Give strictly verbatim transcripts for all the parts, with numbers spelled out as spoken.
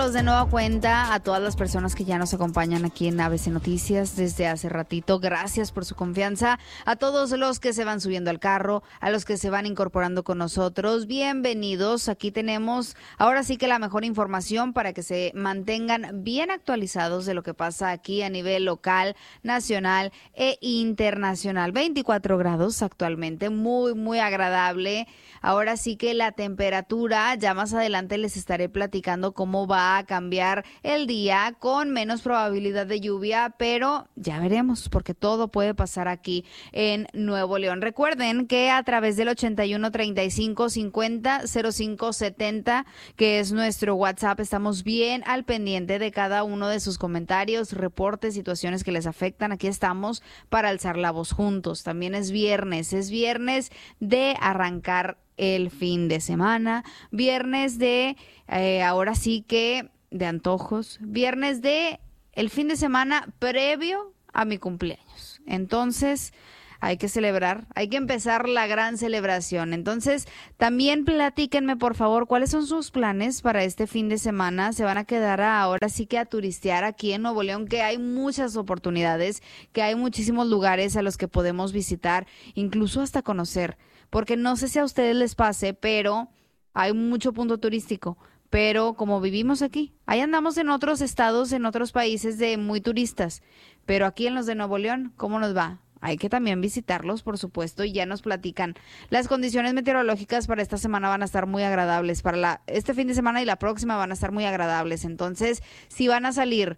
De nueva cuenta a todas las personas que ya nos acompañan aquí en A B C Noticias desde hace ratito, gracias por su confianza. A todos los que se van subiendo al carro, a los que se van incorporando con nosotros, bienvenidos. Aquí tenemos ahora sí que la mejor información para que se mantengan bien actualizados de lo que pasa aquí a nivel local, nacional e internacional. veinticuatro grados actualmente, muy muy agradable. Ahora sí que la temperatura, ya más adelante les estaré platicando cómo va a cambiar el día con menos probabilidad de lluvia, pero ya veremos porque todo puede pasar aquí en Nuevo León. Recuerden que a través del ochenta y uno, treinta y cinco, cincuenta, cero cinco setenta, que es nuestro WhatsApp, estamos bien al pendiente de cada uno de sus comentarios, reportes, situaciones que les afectan. Aquí estamos para alzar la voz juntos. También es viernes, es viernes de arrancar el fin de semana, viernes de, eh, ahora sí que, de antojos, viernes de el fin de semana previo a mi cumpleaños. Entonces, hay que celebrar, hay que empezar la gran celebración. Entonces, también platíquenme, por favor, cuáles son sus planes para este fin de semana. Se van a quedar a, ahora sí que a turistear aquí en Nuevo León, que hay muchas oportunidades, que hay muchísimos lugares a los que podemos visitar, incluso hasta conocer. Porque no sé si a ustedes les pase, pero hay mucho punto turístico. Pero como vivimos aquí, ahí andamos en otros estados, en otros países de muy turistas. Pero aquí en los de Nuevo León, ¿cómo nos va? Hay que también visitarlos, por supuesto, y ya nos platican. Las condiciones meteorológicas para esta semana van a estar muy agradables. Para la, este fin de semana y la próxima van a estar muy agradables. Entonces, si van a salir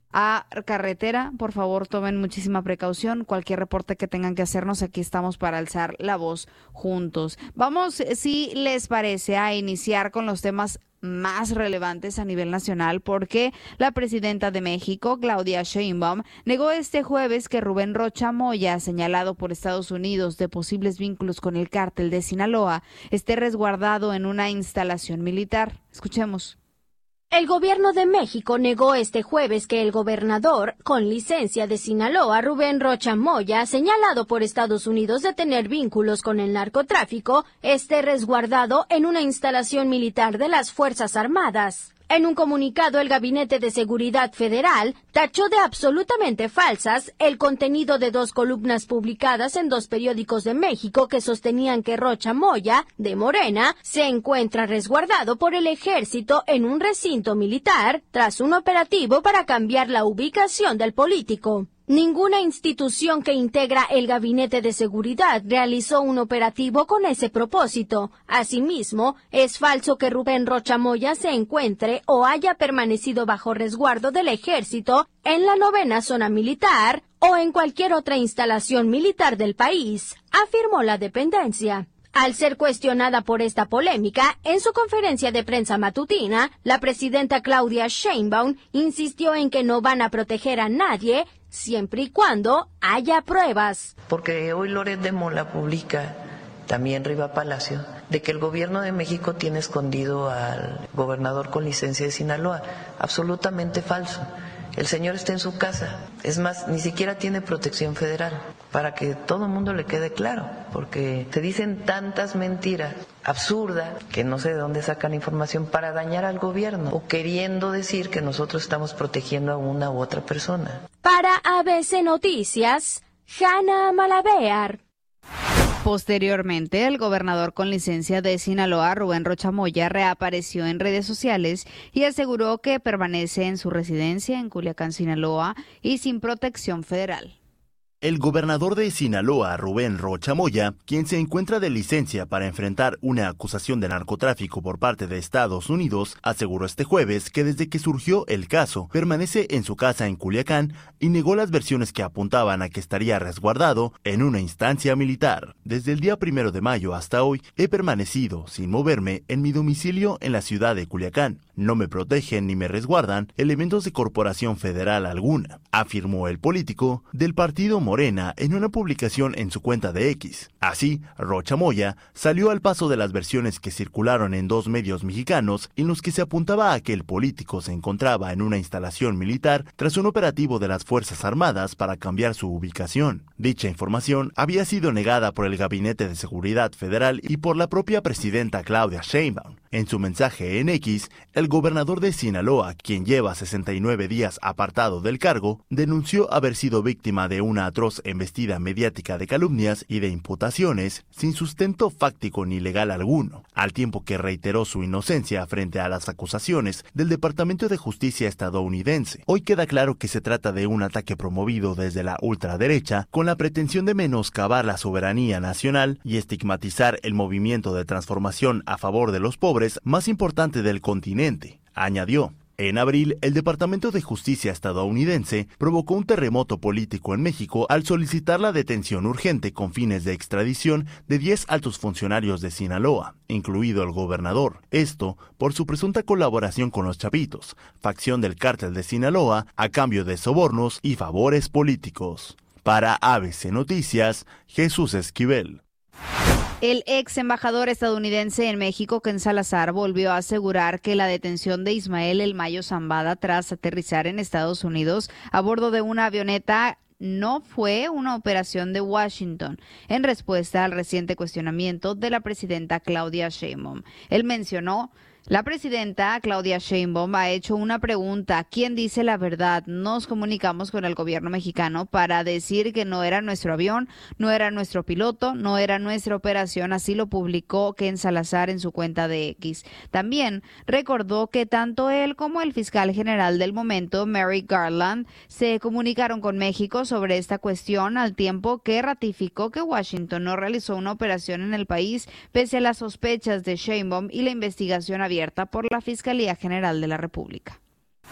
a carretera, por favor tomen muchísima precaución. Cualquier reporte que tengan que hacernos, aquí estamos para alzar la voz juntos. Vamos, si les parece, a iniciar con los temas más relevantes a nivel nacional, porque la presidenta de México, Claudia Sheinbaum, negó este jueves que Rubén Rocha Moya, señalado por Estados Unidos de posibles vínculos con el cártel de Sinaloa, esté resguardado en una instalación militar. Escuchemos. El gobierno de México negó este jueves que el gobernador, con licencia de Sinaloa, Rubén Rocha Moya, señalado por Estados Unidos de tener vínculos con el narcotráfico, esté resguardado en una instalación militar de las Fuerzas Armadas. En un comunicado, el Gabinete de Seguridad Federal tachó de absolutamente falsas el contenido de dos columnas publicadas en dos periódicos de México que sostenían que Rocha Moya, de Morena, se encuentra resguardado por el ejército en un recinto militar tras un operativo para cambiar la ubicación del político. Ninguna institución que integra el Gabinete de Seguridad realizó un operativo con ese propósito. Asimismo, es falso que Rubén Rocha Moya se encuentre o haya permanecido bajo resguardo del Ejército en la novena zona militar o en cualquier otra instalación militar del país, afirmó la dependencia. Al ser cuestionada por esta polémica, en su conferencia de prensa matutina, la presidenta Claudia Sheinbaum insistió en que no van a proteger a nadie siempre y cuando haya pruebas. Porque hoy Loret de Mola publica, también Riva Palacio, de que el gobierno de México tiene escondido al gobernador con licencia de Sinaloa. Absolutamente falso. El señor está en su casa. Es más, ni siquiera tiene protección federal, para que todo el mundo le quede claro, porque te dicen tantas mentiras absurdas que no sé de dónde sacan información para dañar al gobierno o queriendo decir que nosotros estamos protegiendo a una u otra persona. Para A B C Noticias, Hanna Malavear. Posteriormente, el gobernador con licencia de Sinaloa, Rubén Rocha Moya, reapareció en redes sociales y aseguró que permanece en su residencia en Culiacán, Sinaloa, y sin protección federal. El gobernador de Sinaloa, Rubén Rocha Moya, quien se encuentra de licencia para enfrentar una acusación de narcotráfico por parte de Estados Unidos, aseguró este jueves que desde que surgió el caso, permanece en su casa en Culiacán y negó las versiones que apuntaban a que estaría resguardado en una instancia militar. Desde el día primero de mayo hasta hoy, he permanecido sin moverme en mi domicilio en la ciudad de Culiacán. No me protegen ni me resguardan elementos de corporación federal alguna, afirmó el político del partido Morena en una publicación en su cuenta de X. Así, Rocha Moya salió al paso de las versiones que circularon en dos medios mexicanos en los que se apuntaba a que el político se encontraba en una instalación militar tras un operativo de las Fuerzas Armadas para cambiar su ubicación. Dicha información había sido negada por el Gabinete de Seguridad Federal y por la propia presidenta Claudia Sheinbaum. En su mensaje en X, el gobernador de Sinaloa, quien lleva sesenta y nueve días apartado del cargo, denunció haber sido víctima de una atroz embestida mediática de calumnias y de imputaciones sin sustento fáctico ni legal alguno, al tiempo que reiteró su inocencia frente a las acusaciones del Departamento de Justicia estadounidense. Hoy queda claro que se trata de un ataque promovido desde la ultraderecha con la pretensión de menoscabar la soberanía nacional y estigmatizar el movimiento de transformación a favor de los pobres más importante del continente, añadió. En abril, el Departamento de Justicia estadounidense provocó un terremoto político en México al solicitar la detención urgente con fines de extradición de diez altos funcionarios de Sinaloa, incluido el gobernador. Esto por su presunta colaboración con los Chapitos, facción del cártel de Sinaloa, a cambio de sobornos y favores políticos. Para A B C Noticias, Jesús Esquivel. El ex embajador estadounidense en México, Ken Salazar, volvió a asegurar que la detención de Ismael El Mayo Zambada tras aterrizar en Estados Unidos a bordo de una avioneta no fue una operación de Washington, en respuesta al reciente cuestionamiento de la presidenta Claudia Sheinbaum. Él mencionó: la presidenta Claudia Sheinbaum ha hecho una pregunta: ¿quién dice la verdad? Nos comunicamos con el gobierno mexicano para decir que no era nuestro avión, no era nuestro piloto, no era nuestra operación. Así lo publicó Ken Salazar en su cuenta de X. También recordó que tanto él como el fiscal general del momento, Merrick Garland, se comunicaron con México sobre esta cuestión, al tiempo que ratificó que Washington no realizó una operación en el país pese a las sospechas de Sheinbaum y la investigación abierta por la Fiscalía General de la República.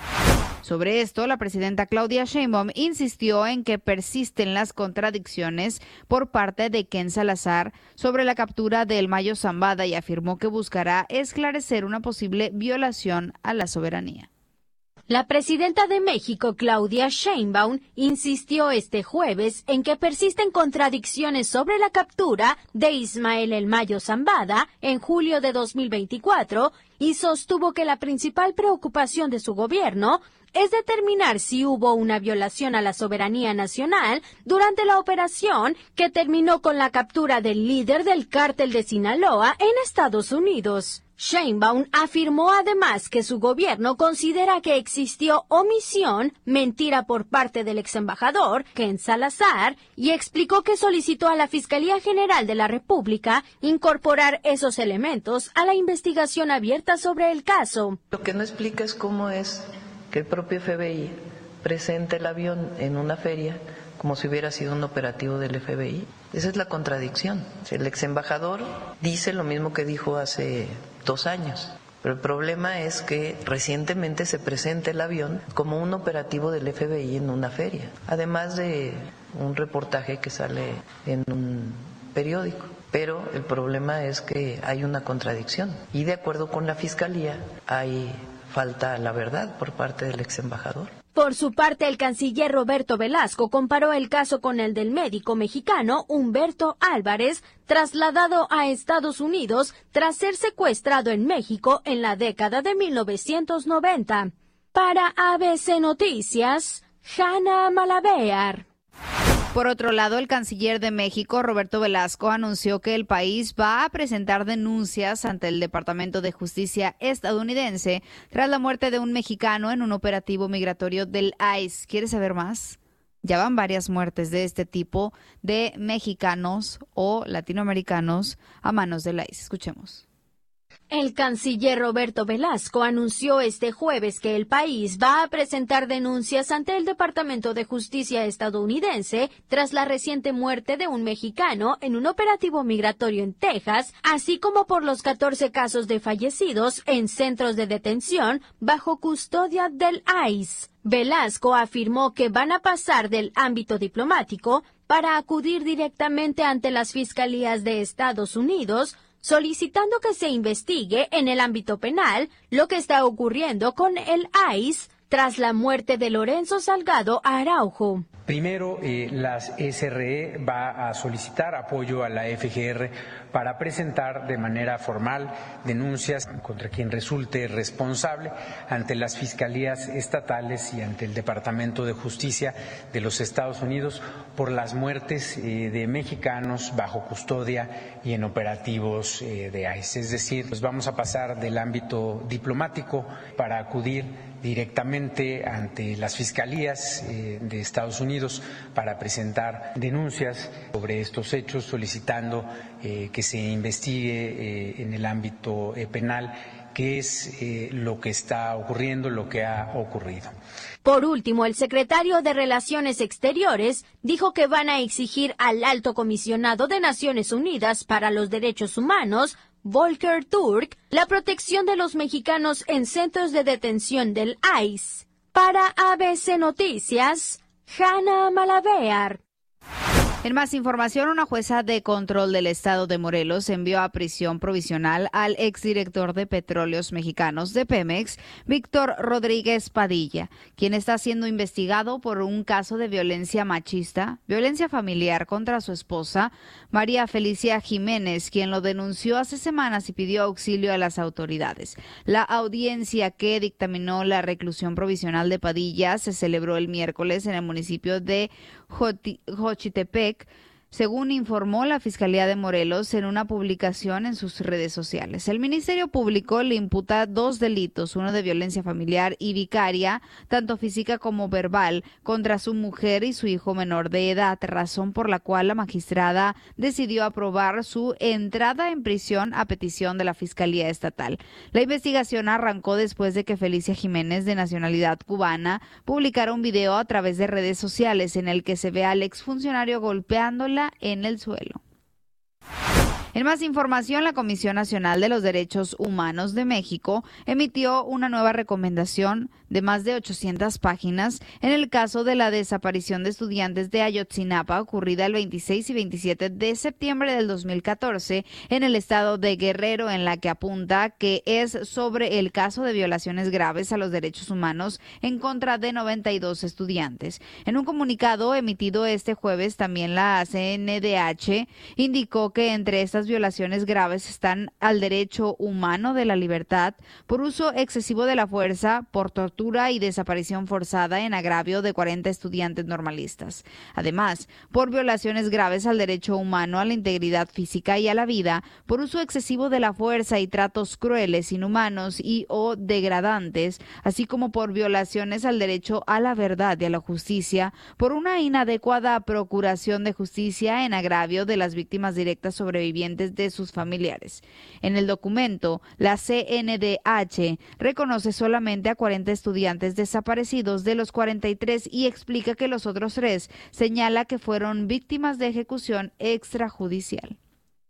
Sobre esto, la presidenta Claudia Sheinbaum insistió en que persisten las contradicciones por parte de Ken Salazar sobre la captura de El Mayo Zambada y afirmó que buscará esclarecer una posible violación a la soberanía. La presidenta de México, Claudia Sheinbaum, insistió este jueves en que persisten contradicciones sobre la captura de Ismael El Mayo Zambada en julio de dos mil veinticuatro y sostuvo que la principal preocupación de su gobierno es determinar si hubo una violación a la soberanía nacional durante la operación que terminó con la captura del líder del cártel de Sinaloa en Estados Unidos. Sheinbaum afirmó además que su gobierno considera que existió omisión, mentira por parte del ex embajador, Ken Salazar, y explicó que solicitó a la Fiscalía General de la República incorporar esos elementos a la investigación abierta sobre el caso. Lo que no explica es cómo es que el propio F B I presenta el avión en una feria como si hubiera sido un operativo del F B I. Esa es la contradicción. El ex embajador dice lo mismo que dijo hace dos años, pero el problema es que recientemente se presenta el avión como un operativo del F B I en una feria, además de un reportaje que sale en un periódico. Pero el problema es que hay una contradicción y de acuerdo con la Fiscalía hay falta a la verdad por parte del ex embajador. Por su parte, el canciller Roberto Velasco comparó el caso con el del médico mexicano Humberto Álvarez, trasladado a Estados Unidos tras ser secuestrado en México en la década de mil novecientos noventa. Para A B C Noticias, Hanna Malavear. Por otro lado, el canciller de México, Roberto Velasco, anunció que el país va a presentar denuncias ante el Departamento de Justicia estadounidense tras la muerte de un mexicano en un operativo migratorio del I C E. ¿Quieres saber más? Ya van varias muertes de este tipo de mexicanos o latinoamericanos a manos del I C E. Escuchemos. El canciller Roberto Velasco anunció este jueves que el país va a presentar denuncias ante el Departamento de Justicia estadounidense tras la reciente muerte de un mexicano en un operativo migratorio en Texas, así como por los catorce casos de fallecidos en centros de detención bajo custodia del I C E. Velasco afirmó que van a pasar del ámbito diplomático para acudir directamente ante las fiscalías de Estados Unidos, solicitando que se investigue en el ámbito penal lo que está ocurriendo con el I C E tras la muerte de Lorenzo Salgado Araujo. Primero, eh, la S R E va a solicitar apoyo a la F G R para presentar de manera formal denuncias contra quien resulte responsable ante las fiscalías estatales y ante el Departamento de Justicia de los Estados Unidos por las muertes eh, de mexicanos bajo custodia y en operativos eh, de I C E. Es decir, pues vamos a pasar del ámbito diplomático para acudir directamente ante las fiscalías eh, de Estados Unidos para presentar denuncias sobre estos hechos, solicitando eh, que se investigue eh, en el ámbito eh, penal qué es eh, lo que está ocurriendo, lo que ha ocurrido. Por último, el secretario de Relaciones Exteriores dijo que van a exigir al Alto Comisionado de Naciones Unidas para los Derechos Humanos, Volker Turk, la protección de los mexicanos en centros de detención del I C E. Para A B C Noticias, Hanna Malavear. En más información, una jueza de control del estado de Morelos envió a prisión provisional al exdirector de Petróleos Mexicanos de Pemex, Víctor Rodríguez Padilla, quien está siendo investigado por un caso de violencia machista, violencia familiar contra su esposa, María Felicia Jiménez, quien lo denunció hace semanas y pidió auxilio a las autoridades. La audiencia que dictaminó la reclusión provisional de Padilla se celebró el miércoles en el municipio de Xochitepec, según informó la Fiscalía de Morelos en una publicación en sus redes sociales. El Ministerio Público le imputa dos delitos, uno de violencia familiar y vicaria, tanto física como verbal, contra su mujer y su hijo menor de edad, razón por la cual la magistrada decidió aprobar su entrada en prisión a petición de la Fiscalía Estatal. La investigación arrancó después de que Felicia Jiménez, de nacionalidad cubana, publicara un video a través de redes sociales en el que se ve al exfuncionario golpeándola en el suelo. En más información, la Comisión Nacional de los Derechos Humanos de México emitió una nueva recomendación de más de ochocientas páginas en el caso de la desaparición de estudiantes de Ayotzinapa ocurrida el veintiséis y veintisiete de septiembre del dos mil catorce en el estado de Guerrero, en la que apunta que es sobre el caso de violaciones graves a los derechos humanos en contra de noventa y dos estudiantes. En un comunicado emitido este jueves, también la C N D H indicó que entre estas violaciones graves están al derecho humano de la libertad por uso excesivo de la fuerza, por tortura y desaparición forzada en agravio de cuarenta estudiantes normalistas. Además, por violaciones graves al derecho humano a la integridad física y a la vida, por uso excesivo de la fuerza y tratos crueles, inhumanos y o degradantes, así como por violaciones al derecho a la verdad y a la justicia, por una inadecuada procuración de justicia en agravio de las víctimas directas sobrevivientes de sus familiares. En el documento, la C N D H reconoce solamente a cuarenta estudiantes desaparecidos de los cuarenta y tres y explica que los otros tres señala que fueron víctimas de ejecución extrajudicial.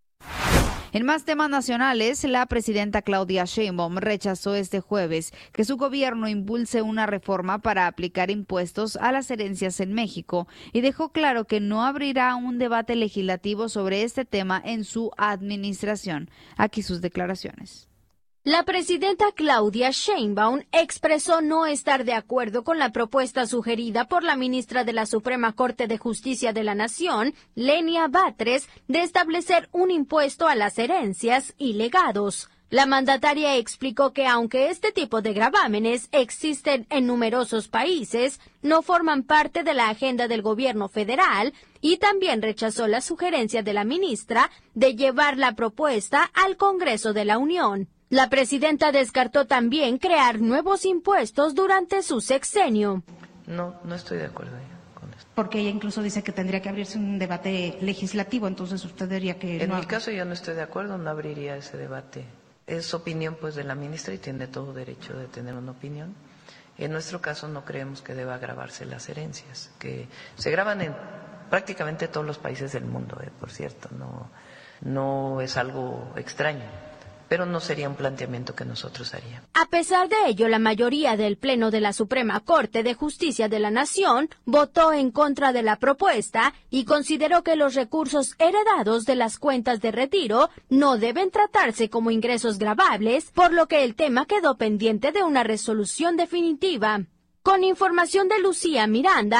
En más temas nacionales, la presidenta Claudia Sheinbaum rechazó este jueves que su gobierno impulse una reforma para aplicar impuestos a las herencias en México y dejó claro que no abrirá un debate legislativo sobre este tema en su administración. Aquí sus declaraciones. La presidenta Claudia Sheinbaum expresó no estar de acuerdo con la propuesta sugerida por la ministra de la Suprema Corte de Justicia de la Nación, Lenia Batres, de establecer un impuesto a las herencias y legados. La mandataria explicó que aunque este tipo de gravámenes existen en numerosos países, no forman parte de la agenda del gobierno federal y también rechazó la sugerencia de la ministra de llevar la propuesta al Congreso de la Unión. La presidenta descartó también crear nuevos impuestos durante su sexenio. No, no estoy de acuerdo con esto. Porque ella incluso dice que tendría que abrirse un debate legislativo, entonces usted diría que... En no... mi caso yo no estoy de acuerdo, no abriría ese debate. Es opinión pues de la ministra y tiene todo derecho de tener una opinión. En nuestro caso no creemos que deba gravarse las herencias, que se graban en prácticamente todos los países del mundo, eh, por cierto, no, no es algo extraño. Pero no sería un planteamiento que nosotros haríamos. A pesar de ello, la mayoría del Pleno de la Suprema Corte de Justicia de la Nación votó en contra de la propuesta y consideró que los recursos heredados de las cuentas de retiro no deben tratarse como ingresos gravables, por lo que el tema quedó pendiente de una resolución definitiva. Con información de Lucía Miranda,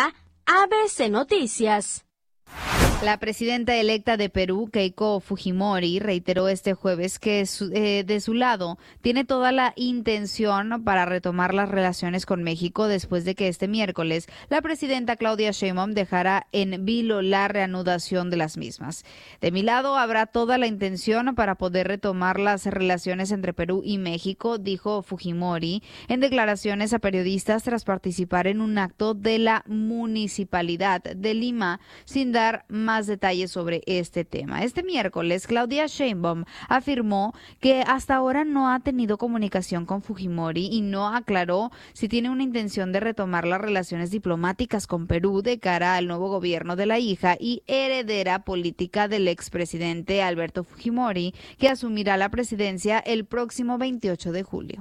A B C Noticias. La presidenta electa de Perú, Keiko Fujimori, reiteró este jueves que su, eh, de su lado tiene toda la intención para retomar las relaciones con México después de que este miércoles la presidenta Claudia Sheinbaum dejara en vilo la reanudación de las mismas. De mi lado habrá toda la intención para poder retomar las relaciones entre Perú y México, dijo Fujimori en declaraciones a periodistas tras participar en un acto de la Municipalidad de Lima, sin dar más detalles sobre este tema. Este miércoles, Claudia Sheinbaum afirmó que hasta ahora no ha tenido comunicación con Fujimori y no aclaró si tiene una intención de retomar las relaciones diplomáticas con Perú de cara al nuevo gobierno de la hija y heredera política del expresidente Alberto Fujimori, que asumirá la presidencia el próximo veintiocho de julio.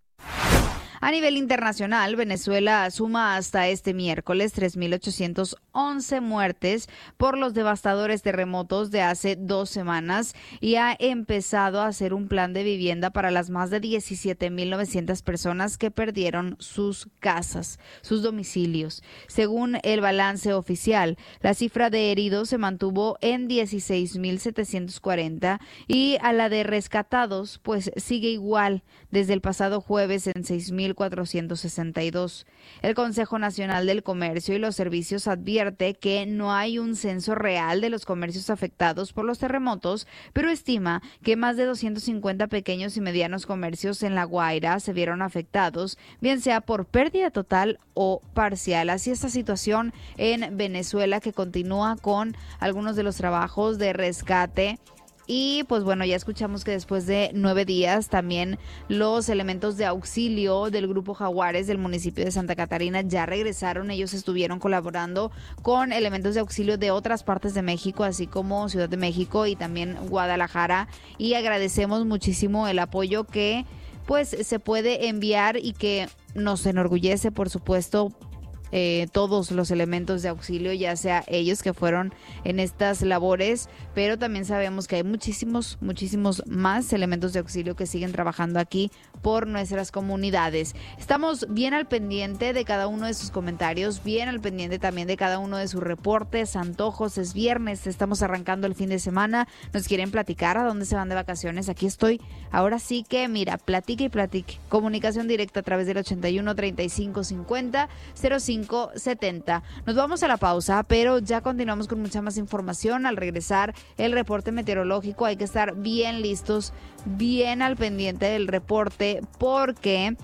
A nivel internacional, Venezuela suma hasta este miércoles tres mil ochocientas once muertes por los devastadores terremotos de hace dos semanas y ha empezado a hacer un plan de vivienda para las más de diecisiete mil novecientas personas que perdieron sus casas, sus domicilios. Según el balance oficial, la cifra de heridos se mantuvo en dieciséis mil setecientos cuarenta y a la de rescatados pues sigue igual desde el pasado jueves en seis mil cuatrocientos sesenta y dos. El Consejo Nacional del Comercio y los Servicios advierte que no hay un censo real de los comercios afectados por los terremotos, pero estima que más de doscientos cincuenta pequeños y medianos comercios en La Guaira se vieron afectados, bien sea por pérdida total o parcial. Así esta situación en Venezuela, que continúa con algunos de los trabajos de rescate. Y pues bueno, ya escuchamos que después de nueve días también los elementos de auxilio del Grupo Jaguares del municipio de Santa Catarina ya regresaron. Ellos estuvieron colaborando con elementos de auxilio de otras partes de México, así como Ciudad de México y también Guadalajara. Y agradecemos muchísimo el apoyo que pues se puede enviar y que nos enorgullece, por supuesto, Eh, todos los elementos de auxilio, ya sea ellos que fueron en estas labores, pero también sabemos que hay muchísimos, muchísimos más elementos de auxilio que siguen trabajando aquí por nuestras comunidades. Estamos bien al pendiente de cada uno de sus comentarios, bien al pendiente también de cada uno de sus reportes, antojos. Es viernes, estamos arrancando el fin de semana, nos quieren platicar a dónde se van de vacaciones. Aquí estoy, ahora sí que mira, platique y platique. Comunicación directa a través del ochenta y uno, treinta y cinco, cincuenta, cero cinco setenta. Nos vamos a la pausa, pero ya continuamos con mucha más información. Al regresar el reporte meteorológico, hay que estar bien listos, bien al pendiente del reporte, porque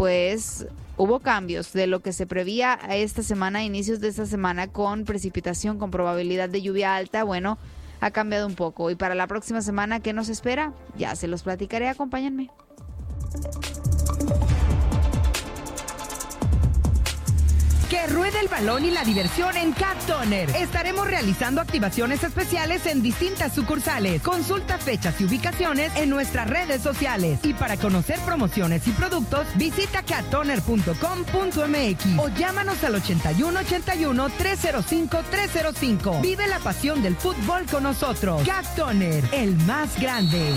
pues hubo cambios de lo que se prevía esta semana, a inicios de esta semana, con precipitación, con probabilidad de lluvia alta. Bueno, ha cambiado un poco. Y para la próxima semana, ¿qué nos espera? Ya se los platicaré, acompáñenme. Que ruede el balón y la diversión en Cat Toner. Estaremos realizando activaciones especiales en distintas sucursales. Consulta fechas y ubicaciones en nuestras redes sociales. Y para conocer promociones y productos, visita cat toner punto com punto m x o llámanos al ochenta y uno, ochenta y uno, tres cero cinco, tres cero cinco. Vive la pasión del fútbol con nosotros. Cat Toner, el más grande.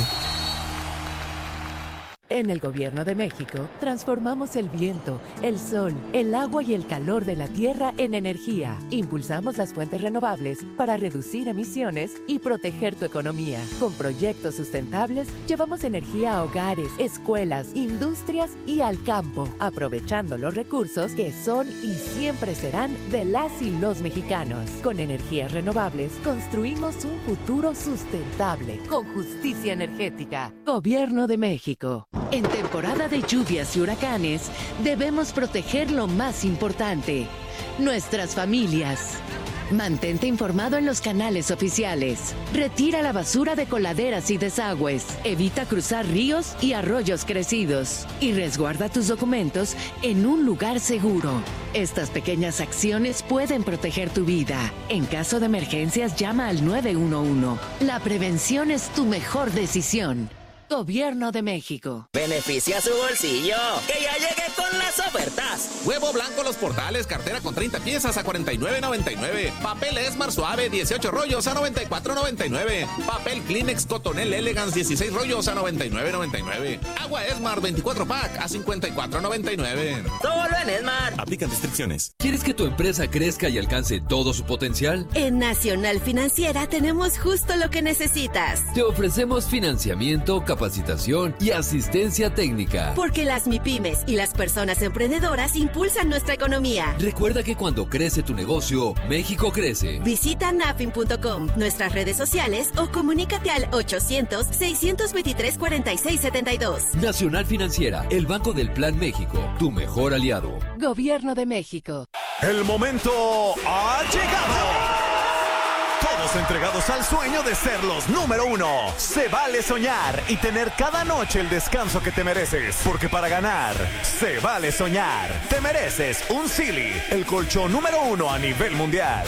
En el Gobierno de México, transformamos el viento, el sol, el agua y el calor de la tierra en energía. Impulsamos las fuentes renovables para reducir emisiones y proteger tu economía. Con proyectos sustentables, llevamos energía a hogares, escuelas, industrias y al campo, aprovechando los recursos que son y siempre serán de las y los mexicanos. Con energías renovables, construimos un futuro sustentable, con justicia energética. Gobierno de México. En temporada de lluvias y huracanes, debemos proteger lo más importante, nuestras familias. Mantente informado en los canales oficiales. Retira la basura de coladeras y desagües. Evita cruzar ríos y arroyos crecidos. Y resguarda tus documentos en un lugar seguro. Estas pequeñas acciones pueden proteger tu vida. En caso de emergencias, llama al nueve uno uno. La prevención es tu mejor decisión. Gobierno de México. Beneficia su bolsillo, que ya llegué con las ofertas. Huevo blanco Lavados Portales, cartera con treinta piezas a cuarenta y nueve noventa y nueve. Papel Esmar Suave, dieciocho rollos a noventa y cuatro noventa y nueve. Papel Kleenex Cotonel Elegance, dieciséis rollos a noventa y nueve noventa y nueve. Agua Esmar veinticuatro pack a cincuenta y cuatro noventa y nueve. Solo en Esmar. Aplican restricciones. ¿Quieres que tu empresa crezca y alcance todo su potencial? En Nacional Financiera tenemos justo lo que necesitas. Te ofrecemos financiamiento, capacitación y asistencia técnica. Porque las MIPYMES y las personas emprendedoras impulsan nuestra economía. Recuerda que cuando crece tu negocio, México crece. Visita nafin punto com, nuestras redes sociales o comunícate al ochocientos, seiscientos veintitrés, cuarenta y seis setenta y dos. Nacional Financiera, el Banco del Plan México, tu mejor aliado. Gobierno de México. El momento ha llegado. Todos entregados al sueño de ser los número uno. Se vale soñar y tener cada noche el descanso que te mereces. Porque para ganar, se vale soñar. Te mereces un Sealy, el colchón número uno a nivel mundial.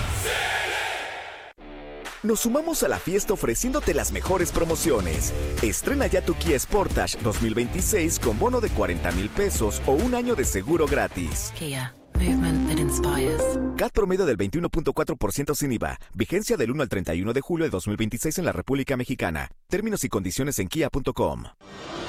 Nos sumamos a la fiesta ofreciéndote las mejores promociones. Estrena ya tu Kia Sportage dos mil veintiséis con bono de cuarenta mil pesos o un año de seguro gratis. Kia. Movement that inspires. C A T promedio del veintiuno punto cuatro por ciento sin I V A. Vigencia del uno al treinta y uno de julio de dos mil veintiséis en la República Mexicana. Términos y condiciones en kia punto com.